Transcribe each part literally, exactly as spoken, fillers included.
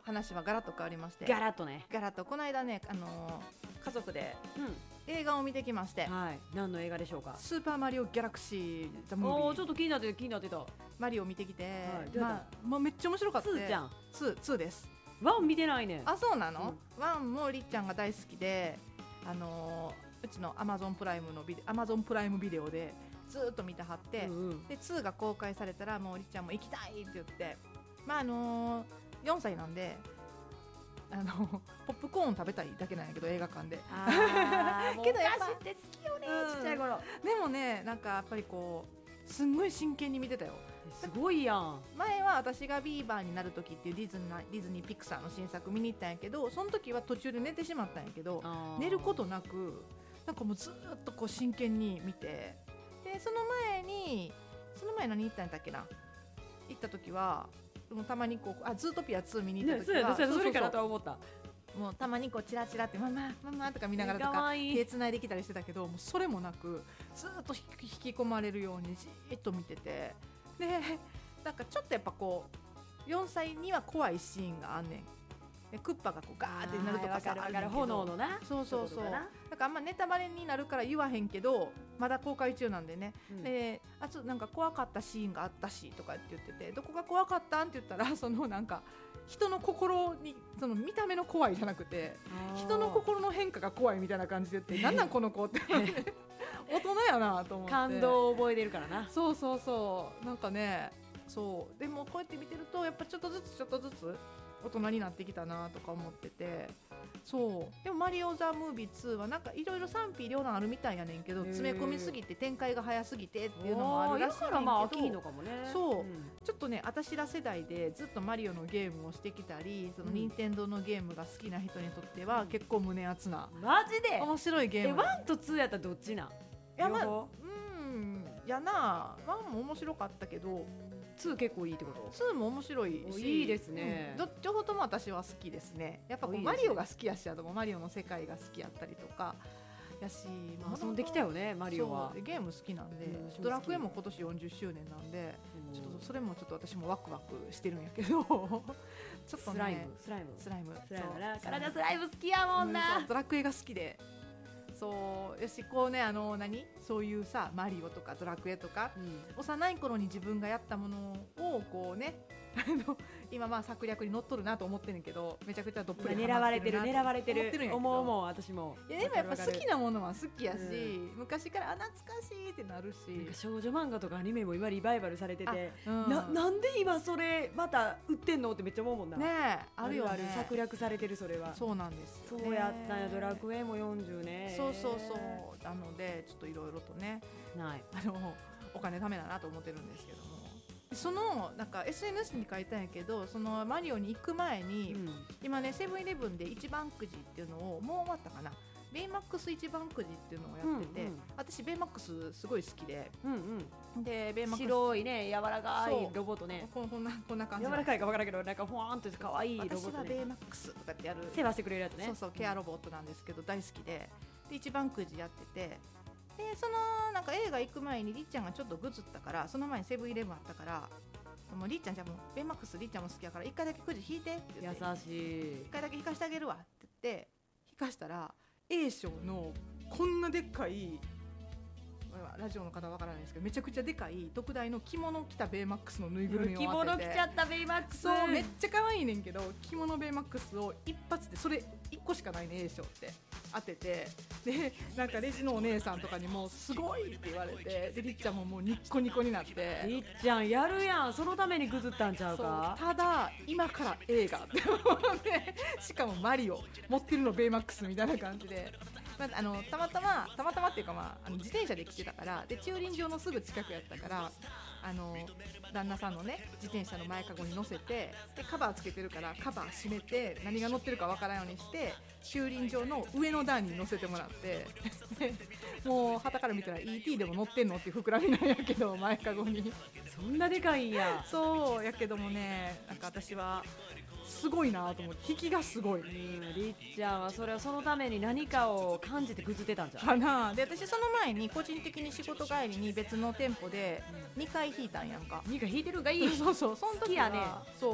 話はガラッと変わりまして、 ガラッとね、 ガラッとこの間ね、あのー、家族でうん映画を見てきまして、 はい、何の映画でしょうか。 スーパーマリオギャラクシーザムービー、 おーちょっと気になってた気になってた。 マリオ見てきて、 はいどうやったまあ、まあめっちゃ面白かったツーじゃん。 ツー、ツーです。 ワン見てないね。 あ、そうなの、ワンもりっちゃんが大好きで、あのー、うちのアマゾンプライムのビデアマゾンプライムビデオでずーっと見てはって、 うんうん、 でツーが公開されたらもうりっちゃんも行きたいって言って、まああのー、よんさいなんであのポップコーン食べたいだけなんやけど映画館で。 あーけどやっぱもうお菓子って好きよね、 うんちっちゃい頃。 でもね、なんかやっぱりこうすんごい真剣に見てたよ。 すごいやん。 前は私がビーバーになる時っていうディズニーディズニーピクサーの新作見に行ったんやけど、その時は途中で寝てしまったんやけど、寝ることなくなんかもうずっとこう真剣に見て、でその前にその前何行ったんだっけな、行った時はもうたまにこうあズートピアツー見に行った時は、 ね、そうやそれからとは思った。 もうたまにこうチラチラってママママとか見ながらとかかわいい手つないできたりしてたけど、もうそれもなくずっと引き引き込まれるようにじーっと見てて、でなんかちょっとやっぱこうよんさいには怖いシーンがあんねん。でクッパがこうガーってなるとかさ、 あーわかるわかる、 あるんやけど炎のな。 そうそうそう、 いことかな。 だからあんまネタバレになるから言わへんけど、まだ公開中なんでね、 うんであとなんか怖かったシーンがあったしとかって言ってて、どこが怖かったんって言ったら、そのなんか人の心にその見た目の怖いじゃなくて人の心の変化が怖いみたいな感じで言って、なんなんこの子って大人やなと思って、 感動を覚えてるからな。 そうそうそう、なんかね、そうでもこうやって見てるとやっぱちょっとずつちょっとずつ大人になってきたなとか思ってて、そうでもマリオザムービーツーはなんかいろいろ賛否両論あるみたいやねんけど、 へー詰め込みすぎて展開が早すぎてっていうのもあるらしいねんけど、 だからまあ飽きひんのかもね。 そう、 んちょっとね私ら世代でずっとマリオのゲームをしてきたり、その任天堂のゲームが好きな人にとっては結構胸熱なマジで面白いゲーえム。 ワンとツーやったらどっちなん？ いやまあ両方うんやな、ワンも面白かったけどツー結構いいってこと？ ツーも面白いおし、 いいですねうんど両方とも私は好きですね。やっぱこういいですねマリオが好きやし、あともマリオの世界が好きやったりとかやし、まあ遊んできたよねマリオはそう。でゲーム好きなんで、 うん私も好きドラクエも今年よんじゅっしゅうねんなんで、ちょっとそれもちょっと私もワクワクしてるんやけどちょっとねスライムスライムスライムスライムな。 そう体スライム好きやもんうんなそう。ドラクエが好きで、そうよしこうね、あの何そういうさマリオとかドラクエとかうん幼い頃に自分がやったものをこうねあの今まあ策略に乗っとるなと思ってるけど、めちゃくちゃどっぷり狙われてる狙われてる思ってるんやけど思うもん私も。 いやでもやっぱ好きななものは好きやし、 う昔からあ懐かしいってなるし、 少女漫画とかアニメも今リバイバルされてて、 うんななんで今それまた売ってんのってめっちゃ思うもんな。 ねえあるよね、 ある策略されてるそれは。 そうなんですよね、 そうやったんや。ドラクエもよんじゅうね。 そうそうそうなのでちょっといろいろとねない。 あのお金ためだなと思ってるんですけども、そのなんか エスエヌエス に書いたんやけど、そのマリオに行く前に、 うん今ねセブンイレブンで一番くじっていうのをもう終わったかな、ベイマックス一番くじっていうのをやってて、 うんうん私ベイマックスすごい好きで、 うんうん。 でベイマックス白いね柔らかいそうロボットね。 こんこんなこんな感じ柔らかいか分からんけどなんかふわーんと可愛いロボット私はベイね。 マックスとかってやる世話してくれるやつね。 そうそうケアロボットなんですけど大好きで、で一番くじやってて、でそのなんか映画行く前にりっちゃんがちょっとぐずったから、その前にセブンイレブンあったから、もうりっちゃんじゃあもうベイマックスりっちゃんも好きやから一回だけくじ引いてって言って、 優しい一。回だけ引かしてあげるわって言って引かしたら A 賞のこんなでっかい、ラジオの方はわからないですけどめちゃくちゃでかい特大の着物着たベイマックスのぬいぐるみを着当てて、 物着ちゃったベイマックス。 そうめっちゃ可愛いねんけど、着物ベイマックスを一発でそれいっこしかないね A 賞って当てて、でなんかレジのお姉さんとかにもすごいって言われて、でりっちゃんももうニッコニコになってりっちゃんやるやん。そのためにぐずったんちゃうそうか。 ただ今から映画って思ってしかもマリオ持ってるのベイマックスみたいな感じで、まあ、あのたまたまたまたまっていうか、まあ、あの自転車で来てたから、で駐輪場のすぐ近くやったから、あの旦那さんのね自転車の前かごに乗せて、でカバーつけてるからカバー閉めて何が乗ってるかわからんようにして駐輪場の上の段に乗せてもらってでもう旗から見たら イーティー でも乗ってんのっていう膨らみなんやけど前かごにそんなでかいんや。 そうやけどもね、なんか私はすごいなと思って、引きがすごいうんりっちゃんはそれはそのために何かを感じてぐずってたんじゃん。 かな。で私その前に個人的に仕事帰りに別の店舗でにかい引いたんやんか。 にか引いてるんかいい。 そうそうその時は好きやねそう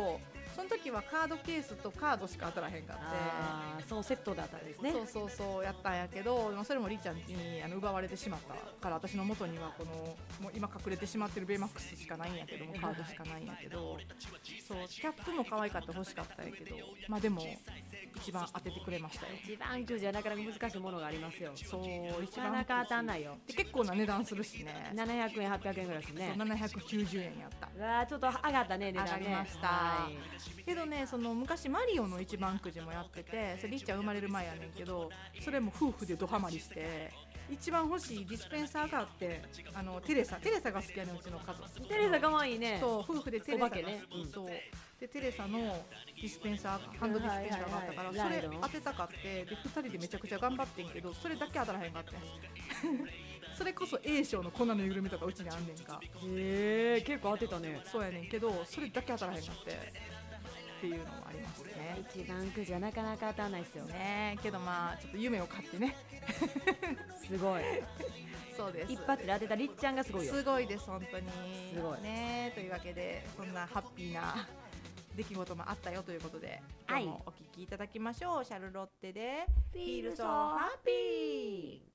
その時はカードケースとカードしか当たらへんかってあーそのセットだったんですね。 そうそうそうやったんやけど、まあそれもりーちゃんにあの奪われてしまったから私の元にはこのもう今隠れてしまってるベイマックスしかないんやけどもカードしかないんやけどそうキャップも可愛かった欲しかったんやけどまあでも一番当ててくれましたよ。 一番くじはなかなか難しいものがありますよ。 そう一番なかなか当たんないよ。 で結構な値段するしねななひゃくえんはっぴゃくえんぐらいですね。 そうななひゃくきゅうじゅうえんやったうわーちょっと上がったね値段ね。 上がりました、 はいけどねその昔マリオの一番くじもやっててそれりっちゃん生まれる前やねんけどそれも夫婦でドハマりして一番欲しいディスペンサーがあってあのテレサテレサが好きやねんうちの家族テレサかわいいね。 そう夫婦でテレサがお化けねうんそうでテレサのディスペンサーハンドディスペンサーがあったからはいはいはいそれ当てたかってでふたりでめちゃくちゃ頑張ってんけどそれだけ当たらへんかってんそれこそ A 賞の粉のゆるみとかうちにあんねんかへえ結構当てたね。 そうやねんけどそれだけ当たらへんかってっていうのもありますね一番くじはなかなか当たんないですよ。 ねけどまあちょっと夢を買ってねすごい。 そうです一発で当てたりっちゃんがすごいよ。 すごいです本当にすごいねというわけでそんなハッピーな出来事もあったよということで今日もお聞きいただきましょう、シャルロッテで Feel so happy